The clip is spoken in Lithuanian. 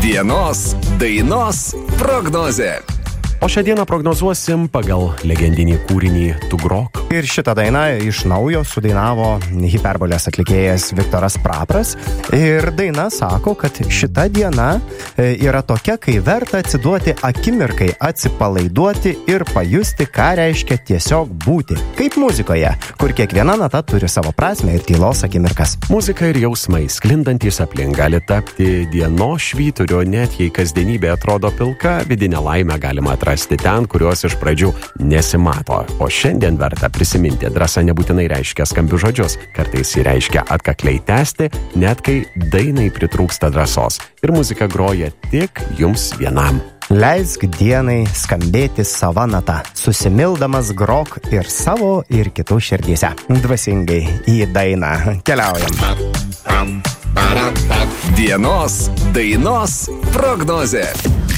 Dienos dainos prognozė. O šią dieną prognozuosim pagal legendinį kūrinį Tu grok. Ir šitą dainą iš naujo sudainavo Hiperbolės atlikėjas Viktoras Prapras. Ir daina sako, kad šita diena yra tokia, kai verta atsiduoti akimirkai, atsipalaiduoti ir pajusti, ką reiškia tiesiog būti. Kaip muzikoje, kur kiekviena nata turi savo prasmę ir tylos akimirkas. Muzika ir jausmai, sklindantys aplink, gali tapti dienos švyturiu, net jei kasdienybė atrodo pilka, vidinę laimę galima atrasti ten, kurios iš pradžių nesimato. O šiandien verta prisiminti, drąsa nebūtinai reiškia skambius žodžius, kartais jį reiškia atkakliai tęsti, net kai dainai pritrūksta drąsos. Ir muzika groja tik jums vienam. Leisk dienai skambėti sava nata, susimildamas grok ir savo, ir kitų širdyse. Dvasingai į dainą keliaujam. Dienos dainos prognozė.